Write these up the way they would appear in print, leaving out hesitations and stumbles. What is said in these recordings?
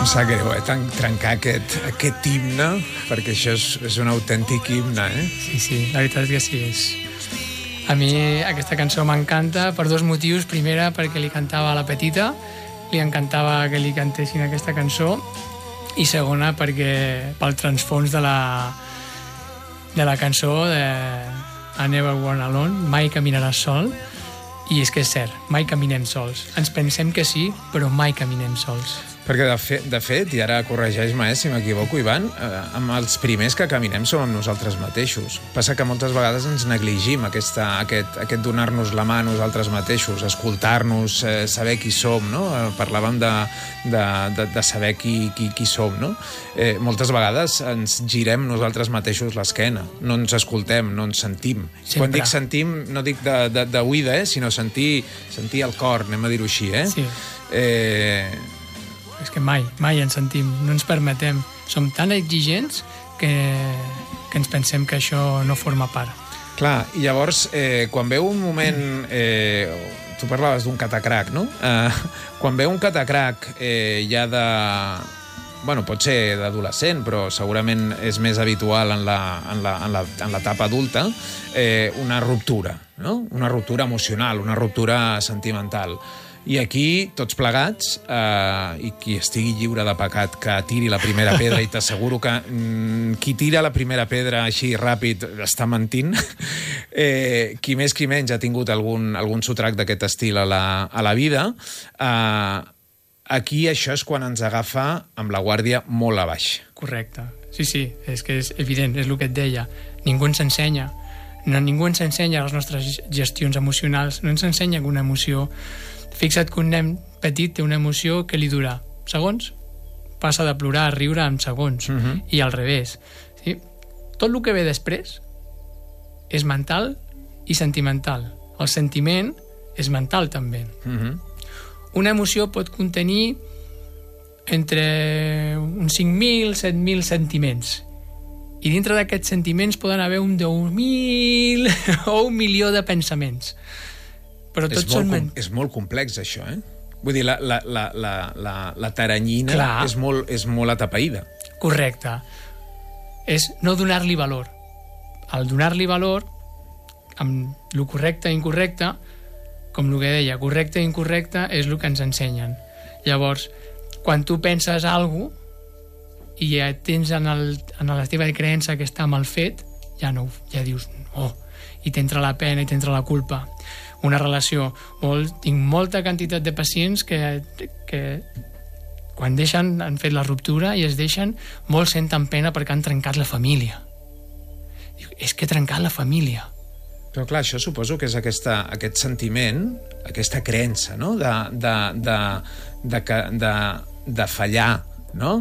Em sap greu, trencar aquest himne, perquè això és un autèntic himne, Sí, la veritat és que sí. A mi aquesta cançó m'encanta per dos motius. Primera, perquè li cantava a la petita, li encantava que li cantessin aquesta cançó, i segona, perquè pel transfons de la cançó de I Never Walk Alone, mai caminaràs sol. I és que és cert, mai caminem sols. Ens pensem que sí, però mai caminem sols. Perquè, de fet, i ara corregeix-me si m'equivoco, Ivan, amb els primers que caminem som amb nosaltres mateixos. Passa que moltes vegades ens negligim aquest donar-nos la mà a nosaltres mateixos, escoltar-nos, saber qui som, no? Parlàvem de saber qui som, no? Moltes vegades ens girem nosaltres mateixos l'esquena, no ens escoltem, no ens sentim. Sempre. Quan dic sentim, no dic d'oïda, sinó sentir el cor, anem a dir-ho així, Sí. És que mai ens sentim, no ens permetem. Som tan exigents que ens pensem que això no forma part. Clar, i llavors, quan veu un moment... tu parlaves d'un catacrac, no? Quan veu un catacrac ja de... Bueno, pot ser d'adolescent, però segurament és més habitual en l'etapa adulta, una ruptura, no? Una ruptura emocional, una ruptura sentimental. I aquí, tots plegats, i qui estigui lliure de pecat que tiri la primera pedra, i t'asseguro que qui tira la primera pedra així ràpid està mentint, qui més qui menys ha tingut algun sotrac d'aquest estil a la vida, aquí això és quan ens agafa amb la guàrdia molt a baix. Correcte. Sí, és que és evident, és el que et deia. Ningú ens ensenya. Ningú ens ensenya les nostres gestions emocionals. No ens ensenya que una emoció... Fixa't que un nen petit té una emoció que li dura segons, passa de plorar a riure en segons, i al revés. Sí? Tot el que ve després és mental i sentimental. El sentiment és mental, també. Una emoció pot contenir entre uns 5.000, 7.000 sentiments. I dintre d'aquests sentiments poden haver un 10.000 o 1.000.000 de pensaments. Però tots és molt complex, això, Vull dir, la taranyina és molt atapeïda. Correcte. És no donar-li valor. Al donar-li valor, amb el correcte i incorrecte, com el que deia, correcte i incorrecte és el que ens ensenyen. Llavors, quan tu penses alguna cosa i ja tens en la teva creença que està mal fet, ja dius, i t'entra la pena i t'entra la culpa. Una relació. Tinc molta quantitat de pacients que quan han fet la ruptura i es deixen, molts senten pena perquè han trencat la família. És que he trencat la família. Però clar, això suposo que és aquest sentiment, aquesta creença, no? De fallar, no?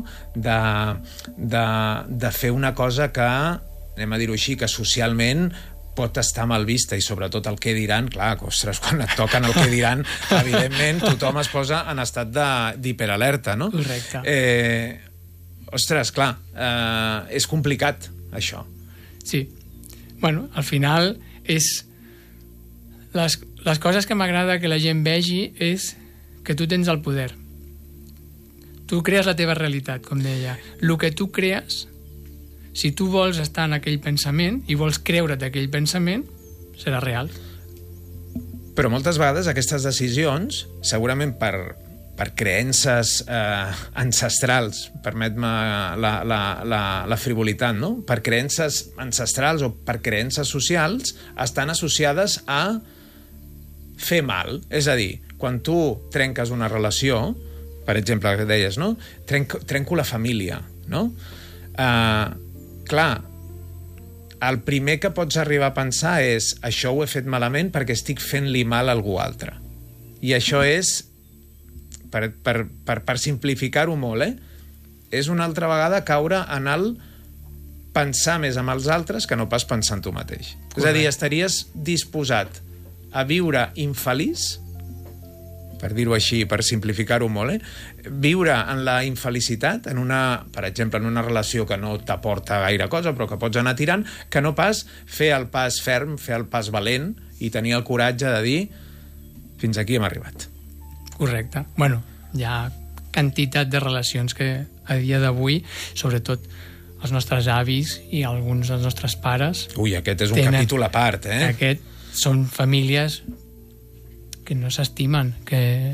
De fer una cosa que, anem a dir-ho així, que socialment pot estar mal vista, i sobretot el que diran, clar, ostres, quan et toquen el que diran, evidentment tothom es posa en estat d'hiperalerta, no? Correcte. Ostres, clar, és complicat, això. Sí. Bueno, al final és... Les coses que m'agrada que la gent vegi és que tu tens el poder. Tu crees la teva realitat, com deia. El que tu crees, si tu vols estar en aquell pensament i vols creure't aquell pensament, serà real. Però moltes vegades aquestes decisions, segurament per creences ancestrals, permet-me la frivolitat, no? Per creences ancestrals o per creences socials, estan associades a fer mal. És a dir, quan tu trenques una relació, per exemple, que deies, no? Trenco la família, no? Clar, el primer que pots arribar a pensar és això ho he fet malament perquè estic fent-li mal a algú altre. I això és, per simplificar-ho molt, és una altra vegada caure en el pensar més en els altres que no pas pensar en tu mateix. Correcte. És a dir, estaries disposat a viure infeliç, per dir-ho així, per simplificar-ho molt, viure en la infelicitat, per exemple, en una relació que no t'aporta gaire cosa, però que pots anar tirant, que no pas fer el pas ferm, fer el pas valent i tenir el coratge de dir fins aquí hem arribat. Correcte. Bueno, ja quantitat de relacions que a dia d'avui, sobretot els nostres avis i alguns dels nostres pares... Ui, aquest és un capítol a part, Són famílies que no s'estimen, que...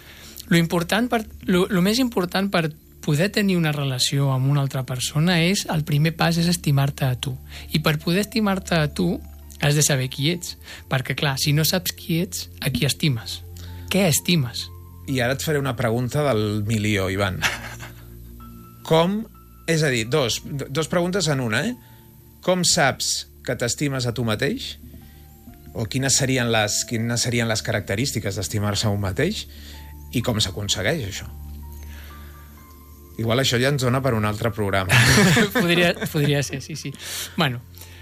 Lo més important per poder tenir una relació amb una altra persona el primer pas és estimar-te a tu. I per poder estimar-te a tu has de saber qui ets. Perquè, clar, si no saps qui ets, a qui estimes? Què estimes? I ara et faré una pregunta del milió, Ivan. Com... És a dir, dos preguntes en una, Com saps que t'estimes a tu mateix? O quines serien les característiques d'estimar-se a un mateix? I com s'aconsegueix, això? Igual això ja ens dona per un altre programa. Podria ser, sí. Bueno.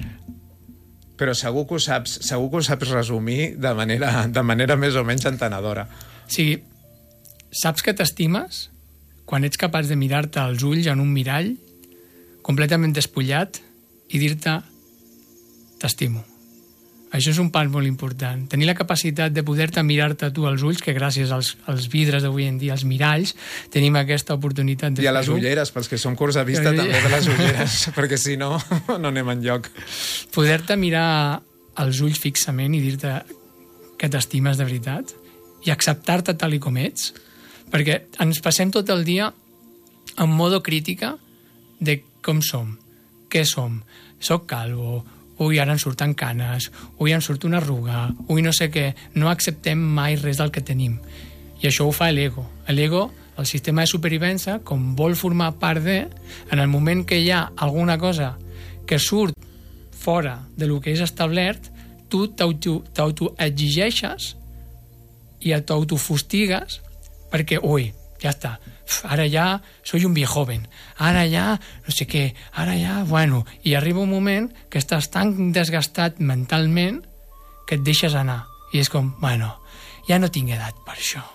Però segur que ho saps resumir de manera més o menys entenedora. Sí, saps que t'estimes quan ets capaç de mirar-te als ulls en un mirall completament despullat i dir-te t'estimo. Això és un pas molt important. Tenir la capacitat de poder-te mirar-te tu als ulls, que gràcies als vidres d'avui en dia, als miralls, tenim aquesta oportunitat de fer-ho. I a les ulleres, pels que som curts de vista, també de les ulleres, perquè si no, no anem enlloc. Poder-te mirar als ulls fixament i dir-te que t'estimes de veritat i acceptar-te tal i com ets, perquè ens passem tot el dia en modo crítica de com som, què som, soc calvo, ui, ara em surten canes, ui, em surt una arruga, ui, no sé què, no acceptem mai res del que tenim. I això ho fa l'ego. L'ego, el sistema de supervivència, com vol formar part de, en el moment que hi ha alguna cosa que surt fora de lo que és establert, tu t'autoexigeixes i t'autofustigues perquè, ui, ja està, ara ja soy un viejoven, ara ja no sé què, ara ja, bueno, i arriba un moment que estàs tan desgastat mentalment que et deixes anar i és com, bueno, ja no tinc edat per això.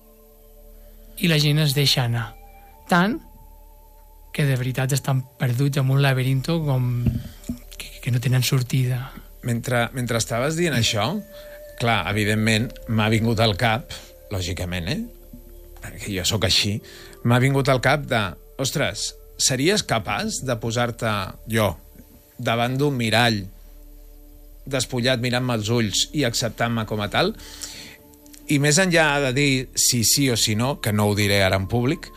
I la gent es deixa anar tant que de veritat estan perduts en un laberinto com que no tenen sortida. Mentre estaves dient això, clar, evidentment m'ha vingut al cap, lògicament, perquè jo sóc així, m'ha vingut al cap de, ostres, series capaç de posar-te jo davant d'un mirall despullat mirant-me als ulls i acceptant-me com a tal? I més enllà de dir sí o sí no, que no ho diré ara en públic,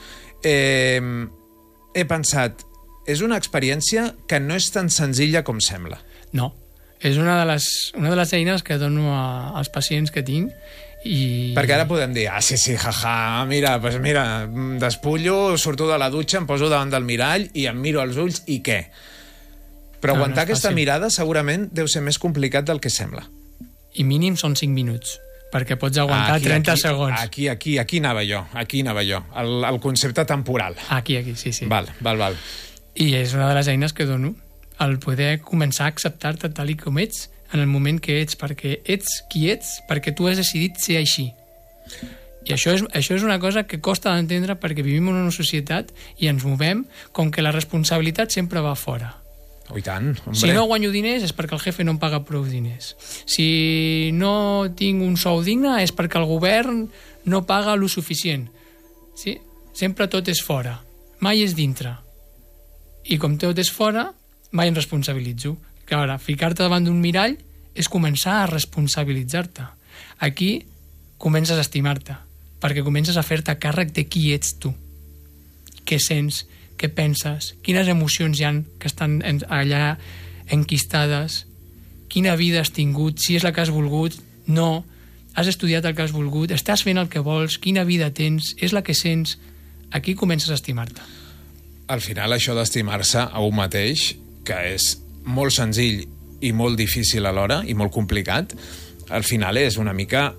he pensat, és una experiència que no és tan senzilla com sembla. No, és una de les eines que dono als pacients que tinc. Perquè ara podem dir, sí, jaja, mira, despullo, surto de la dutxa, em poso davant del mirall i em miro als ulls i què? Però aguantar aquesta mirada segurament deu ser més complicat del que sembla. I mínim són 5 minuts, perquè pots aguantar 30 segons. Aquí anava jo, el concepte temporal. Aquí, sí. Val. I és una de les eines que dono, el poder començar a acceptar-te tal i com ets, en el moment que ets, perquè ets qui ets, perquè tu has decidit ser així. I això és una cosa que costa d'entendre perquè vivim en una societat i ens movem com que la responsabilitat sempre va fora. Oh, i tant, hombre. Si no guanyo diners és perquè el jefe no em paga prou diners. Si no tinc un sou digne és perquè el govern no paga lo suficient. Sí? Sempre tot és fora, mai és dintre. I com tot és fora, mai em responsabilitzo. Que ara, ficar-te davant d'un mirall és començar a responsabilitzar-te. Aquí comences a estimar-te, perquè comences a fer-te càrrec de qui ets tu. Què sents, què penses, quines emocions hi ha que estan allà enquistades, quina vida has tingut, si és la que has volgut, no, has estudiat el que has volgut, estàs fent el que vols, quina vida tens, és la que sents. Aquí comences a estimar-te. Al final, això d'estimar-se a un mateix, que és molt senzill i molt difícil alhora i molt complicat, al final és una mica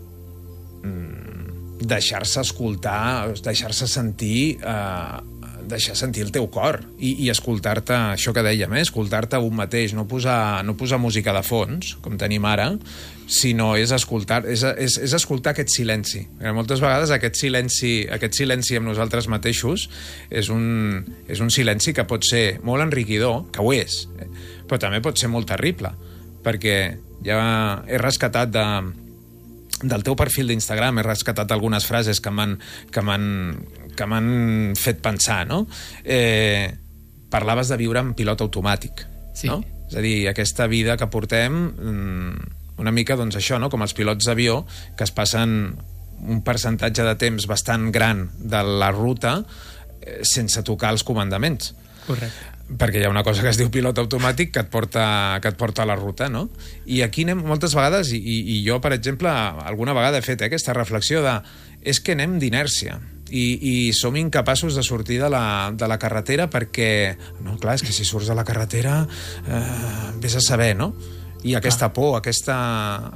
deixar-se escoltar, deixar-se sentir, deixar sentir el teu cor i escoltar-te, això que dèiem, escoltar-te un mateix, no posar música de fons, com tenim ara, sinó és escoltar aquest silenci. Moltes vegades aquest silenci amb nosaltres mateixos és un silenci que pot ser molt enriquidor, que ho és, però també pot ser molt terrible, perquè ja he rescatat del teu perfil d'Instagram, he rescatat algunes frases que m'han fet pensar, no? Parlaves de viure en pilot automàtic, no? És a dir, aquesta vida que portem, una mica, doncs això, no? Com els pilots d'avió, que es passen un percentatge de temps bastant gran de la ruta sense tocar els comandaments. Correcte. Perquè hi ha una cosa que es diu pilot automàtic que et porta a la ruta, no? I aquí anem moltes vegades, i jo, per exemple, alguna vegada he fet aquesta reflexió de és que anem d'inèrcia i som incapaços de sortir de la carretera perquè, no, clar, és que si surts de la carretera vés a saber, no? I aquesta por, aquesta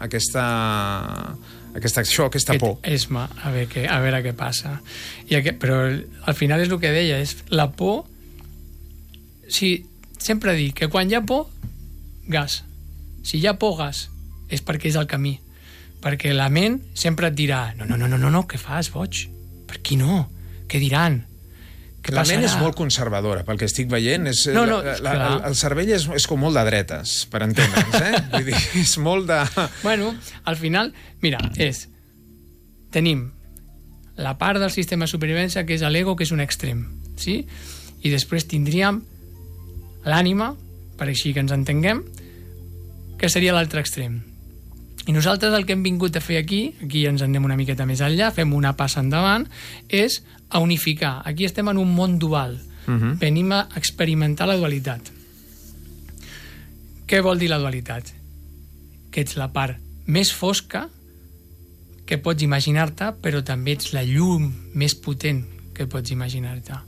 por. Esma, a veure què passa. Però al final és el que deia, és la por. Sí, sempre dic que quan hi ha por, gas. Si hi ha por, gas, és perquè és el camí. Perquè la ment sempre et dirà no, què fas, boig? Per aquí no? Què diran? Què la passarà? ment és molt conservadora, pel que estic veient. El cervell és com molt de dretes, per entendre'ns, Vull dir, és molt de... Bueno, al final, mira, tenim la part del sistema de supervivència que és l'ego, que és un extrem, sí? I després tindríem l'ànima, per així que ens entenguem, que seria l'altre extrem. I nosaltres el que hem vingut a fer aquí ens anem una miqueta més enllà, fem una passa endavant, és a unificar. Aquí estem en un món dual. Venim a experimentar la dualitat. Què vol dir la dualitat? Que ets la part més fosca que pots imaginar-te, però també ets la llum més potent que pots imaginar-te.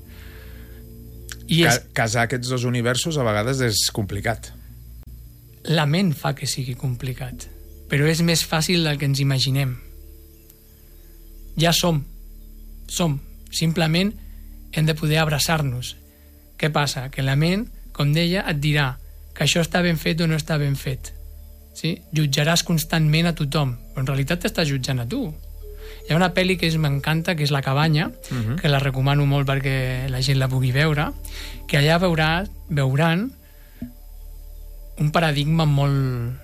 Casar aquests dos universos a vegades és complicat. La ment fa que sigui complicat, però és més fàcil del que ens imaginem. Ja som. Simplement hem de poder abraçar-nos. Què passa? Que la ment, com deia, et dirà que això està ben fet o no està ben fet. Sí? Jutjaràs constantment a tothom, però en realitat t'estàs jutjant a tu. Hi ha una pel·li que m'encanta, que és La cabanya, que la recomano molt perquè la gent la pugui veure, que allà veuran un paradigma molt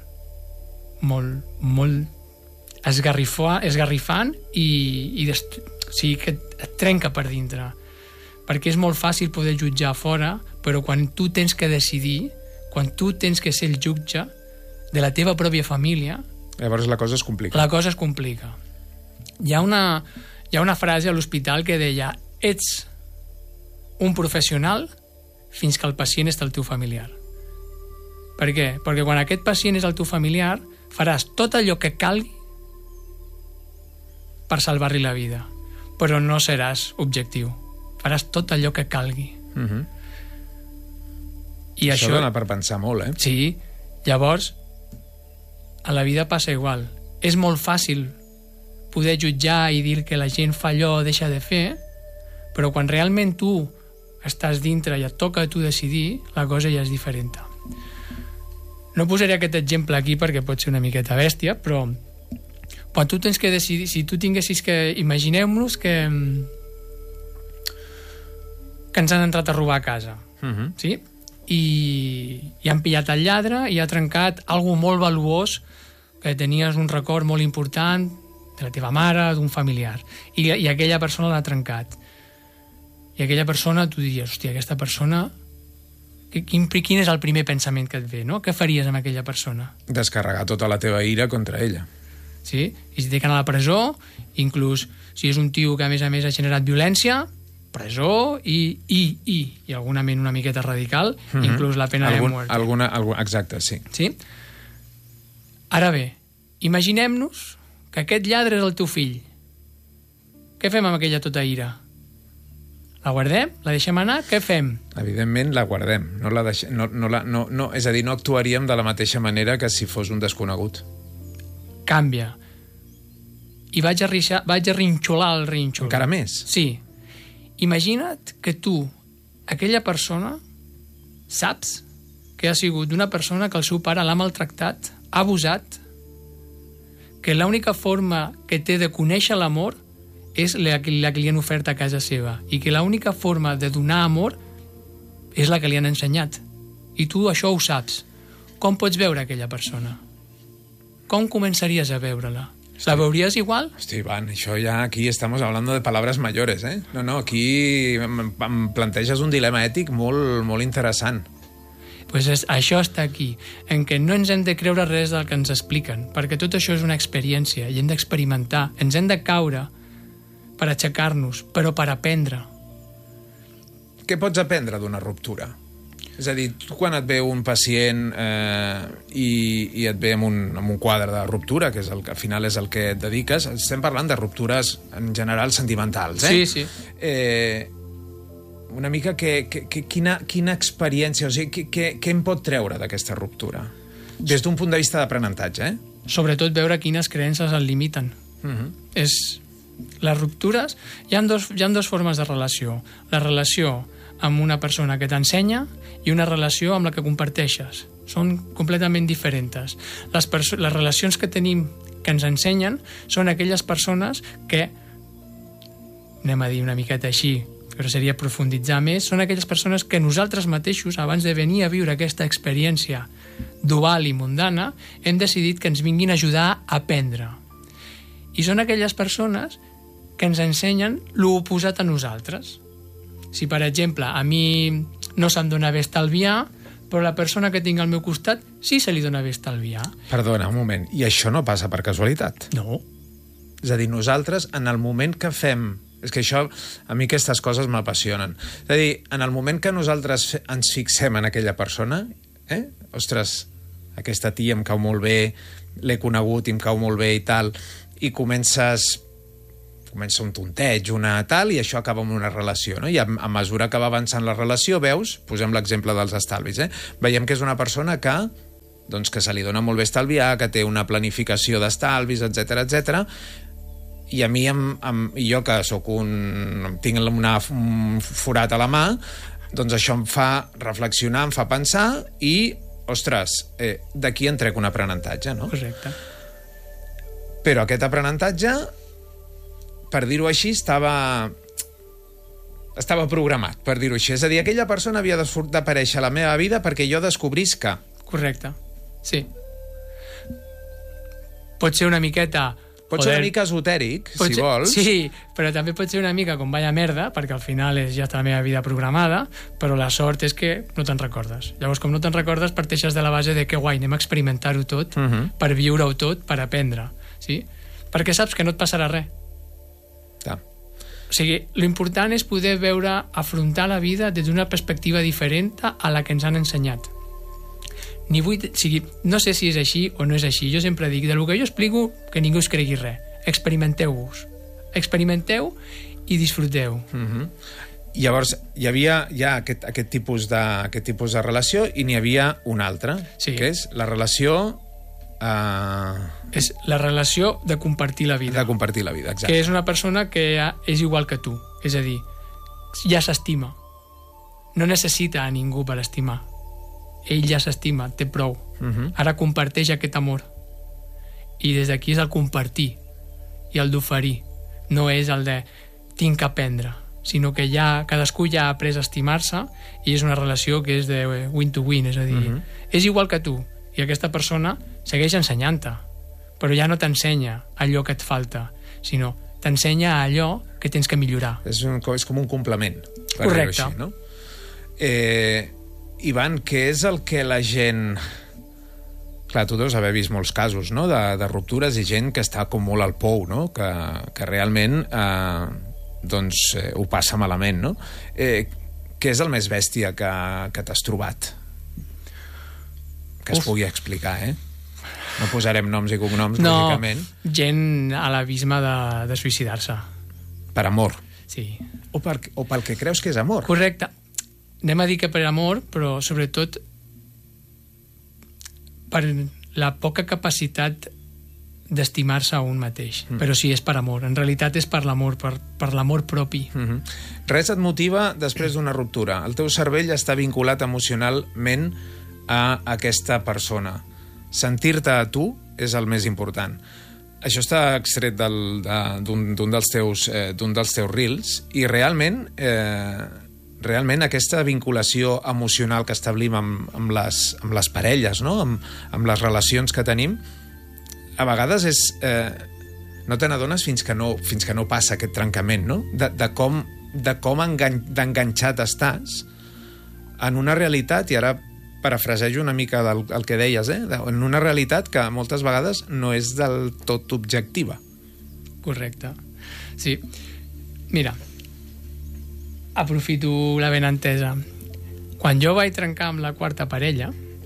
esgarrifant i que et trenca per dintre. Perquè és molt fàcil poder jutjar a fora, però quan tu tens que decidir, quan tu tens que ser el jutge de la teva pròpia família... Llavors la cosa es complica. La cosa es complica. Hi ha una frase a l'hospital que deia: ets un professional fins que el pacient és el teu familiar. Per què? Perquè quan aquest pacient és el teu familiar faràs tot allò que calgui per salvar-li la vida, però no seràs objectiu. Faràs tot allò que calgui. I això dona per pensar molt, Sí. Llavors, a la vida passa igual. És molt fàcil poder jutjar i dir que la gent fa allò o deixa de fer, però quan realment tu estàs dintre i et toca a tu decidir, la cosa ja és diferent. No posaré aquest exemple aquí perquè pot ser una miqueta bèstia, però quan tu tens que decidir, si tu tinguessis que... Imagineu-nos que ens han entrat a robar a casa, sí? I han pillat el lladre i ha trencat alguna molt valuós, que tenies un record molt important de la teva mare, d'un familiar, i aquella persona l'ha trencat. I aquella persona, tu diries, hòstia, aquesta persona... Quin és el primer pensament que et ve, no? Què faries amb aquella persona? Descarregar tota la teva ira contra ella. Sí? I si té que anar a la presó, inclús si és un tio que a més ha generat violència, presó i alguna ment una miqueta radical, inclús la pena de mort. Exacte, sí. Sí? Ara bé, imaginem-nos que aquest lladre és el teu fill. Què fem amb aquella tota ira? La guardem? La deixem anar? Què fem? Evidentment la guardem. És a dir, no actuaríem de la mateixa manera que si fos un desconegut. Canvia. I vaig a rinxolar el rínxol. Encara més? Sí. Imagina't que tu, aquella persona, saps que ha sigut una persona que el seu pare l'ha maltractat, ha abusat, que l'única forma que té de conèixer l'amor és la que li han ofert a casa seva i que l'única forma de donar amor és la que li han ensenyat. I tu això ho saps. Com pots veure aquella persona? Com començaries a veure-la? La veuries igual? Hosti, Ivan, això ja aquí estamos hablando de palabras mayores, eh? No, aquí em planteges un dilema ètic molt, molt interessant. Pues això està aquí, en què no ens hem de creure res del que ens expliquen, perquè tot això és una experiència i hem d'experimentar, ens hem de caure per aixecar-nos, però per aprendre. Què pots aprendre d'una ruptura? És a dir, tu quan et ve un pacient i et ve amb un quadre de ruptura, que és el que al final és el que et dediques, estem parlant de ruptures en general sentimentals, eh? Sí. Una mica quina experiència, o sigui, què em pot treure d'aquesta ruptura? Des d'un punt de vista d'aprenentatge, eh? Sobretot veure quines creences el limiten. Les ruptures... Hi ha dos formes de relació. La relació amb una persona que t'ensenya i una relació amb la que comparteixes. Són completament diferents. Les relacions que tenim que ens ensenyen són aquelles persones que, anem a dir una miqueta així, però seria profunditzar més, són aquelles persones que nosaltres mateixos, abans de venir a viure aquesta experiència dual i mundana, hem decidit que ens vinguin a ajudar a aprendre. I són aquelles persones que ens ensenyen l'oposat a nosaltres. Si, per exemple, a mi no se'm dona bé estalviar, però la persona que tinc al meu costat sí se li dona bé estalviar. Perdona, un moment. I això no passa per casualitat? No. És a dir, nosaltres, en el moment que fem... És que això, a mi aquestes coses m'apassionen. És a dir, en el moment que nosaltres ens fixem en aquella persona, ostres, aquesta tia em cau molt bé, l'he conegut i em cau molt bé i tal, i comença un tonteig, una tal, i això acaba amb una relació, no? I a mesura que va avançant la relació, veus, posem l'exemple dels estalvis, veiem que és una persona que se li dona molt bé estalviar, que té una planificació d'estalvis, etc. I a mi, i jo que tinc un forat a la mà, doncs això em fa reflexionar, em fa pensar i, ostres, d'aquí en trec un aprenentatge, no? Correcte. Però aquest aprenentatge, per dir-ho així, estava programat, per dir-ho així. És a dir, aquella persona havia d'aparèixer a la meva vida perquè jo descobrís que... Correcte, sí. Pot ser una miqueta... Pot ser una mica esotèric, si vols. Sí, però també pot ser una mica com vaya merda, perquè al final ja està la meva vida programada, però la sort és que no te'n recordes. Llavors, com no te'n recordes, parteixes de la base de que guai, anem a experimentar-ho tot, per viure-ho tot, per aprendre. Sí? Perquè saps que no et passarà res. Ja. O sigui, l'important és poder veure, afrontar la vida des d'una perspectiva diferent a la que ens han ensenyat. No sé si és així o no és així. Jo sempre dic, del que jo explico, que ningú es cregui res. Experimenteu-vos. Experimenteu i disfruteu. Llavors, hi havia ja aquest tipus de relació i n'hi havia una altra, que és la relació... És la relació de compartir la vida. De compartir la vida, exacte. Que és una persona que és igual que tu. És a dir, ja s'estima. No necessita a ningú per estimar. Ell ja s'estima, té prou. Ara comparteix aquest amor. I des d'aquí és el compartir i el d'oferir. No és el de tinc que aprendre, sinó que cadascú ja ha après a estimar-se i és una relació que és de win to win, és a dir, és igual que tu i aquesta persona segueix ensenyant-te, però ja no t'ensenya allò que et falta, sinó t'ensenya allò que tens que millorar. És com un complement, per dir-ho així, no? Ivan, què és el que la gent... Clar, tu deus haver vist molts casos, no?, de ruptures i gent que està com molt al pou, no?, que realment ho passa malament, no? Què és el més bèstia que t'has trobat? Que es pugui explicar, No posarem noms i cognoms, lògicament. No, gent a l'abisme de suïcidar-se. Per amor? Sí. O pel que creus que és amor? Correcte. Anem a dir que per amor, però sobretot per la poca capacitat d'estimar-se a un mateix. Però sí, és per amor. En realitat és per l'amor, per l'amor propi. Res et motiva després d'una ruptura. El teu cervell està vinculat emocionalment a aquesta persona. Sentir-te a tu és el més important. Això està extret d'un dels teus reels i realment aquesta vinculació emocional que establim amb les parelles, no? Amb les relacions que tenim, a vegades no te n'adones fins que no passa aquest trencament, no? De com d'enganxat estàs en una realitat, i ara parafrasejo una mica el que deies, en una realitat que moltes vegades no és del tot objectiva. Correcte. Sí. Mira, aprofito la benentesa. Quan jo vaig trencar amb la quarta parella,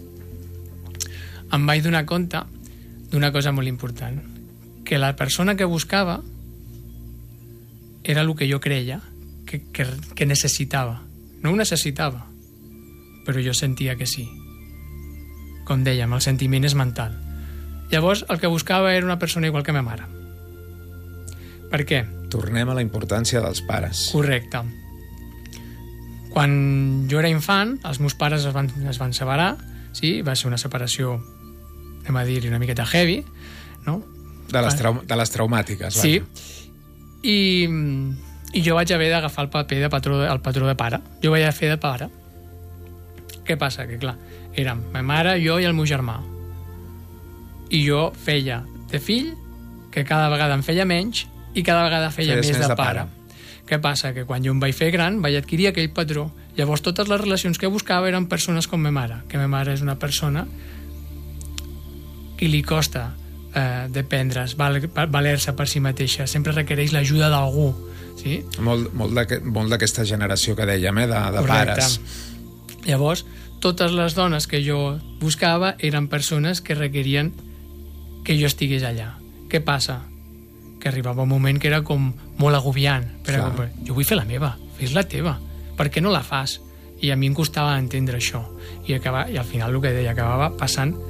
em vaig donar compte d'una cosa molt important, que la persona que buscava era el que jo creia que necessitava. No ho necessitava, però jo sentia que sí. Com dèiem, el sentiment és mental. Llavors, el que buscava era una persona igual que ma mare. Per què? Tornem a la importància dels pares. Correcte. Quan jo era infant, els meus pares es van separar, sí? Va ser una separació, anem a dir-hi, una miqueta heavy, no? De les traumàtiques. Sí. I jo vaig haver d'agafar el patró de pare. Jo vaig fer de pare. Què passa? Que, clar, érem ma mare, jo i el meu germà. I jo feia de fill, que cada vegada em feia menys, i cada vegada feia més de pare. Què passa? Que quan jo em vaig fer gran vaig adquirir aquell patró. Llavors totes les relacions que buscava eren persones com ma mare, que ma mare és una persona que li costa dependre's, valer-se per si mateixa, sempre requereix l'ajuda d'algú. Sí? Molt d'aquesta generació que dèiem, de pares. Llavors, totes les dones que jo buscava eren persones que requerien que jo estigués allà. Què passa? Que arribava un moment que era com molt agobiant. Jo vull fer la meva, fes la teva. Per què no la fas? I a mi em costava entendre això. I al final el que deia acabava passant